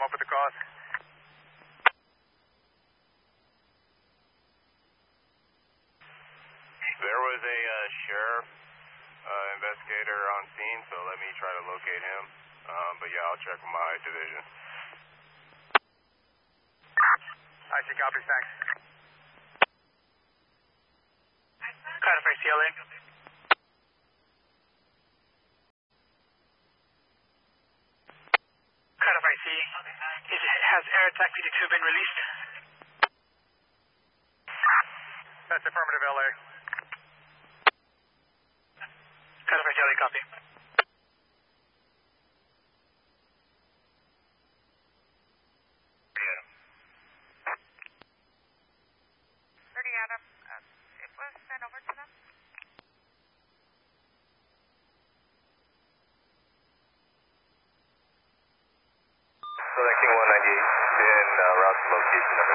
up with the cause? There was a sheriff investigator on scene, so let me try to locate him. But yeah, I'll check with my division. I see, copy, thanks. Clarify CLA. Clarify C. Has air attack PD2 been released? That's affirmative, LA. Clarify Charlie, copy. Adam, it was sent over to them? Southern King 198 in route to location number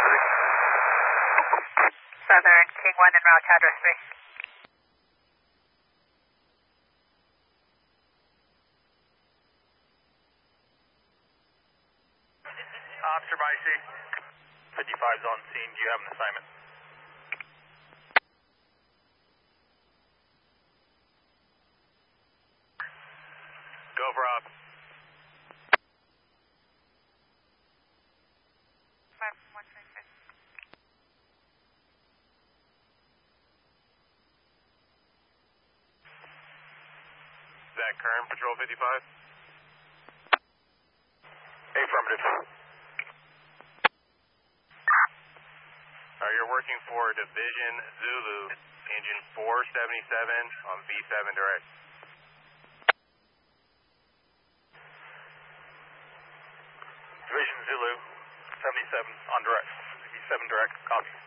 3. Southern King 1 en route to address 3. Officer Bicey. 55's on scene. Do you have an assignment? Go, Rob. 5126. Is that current Patrol 55? Affirmative. You're working for Division Zulu, engine 477 on V7 direct. Division Zulu, 77 on direct, V7 direct, copy.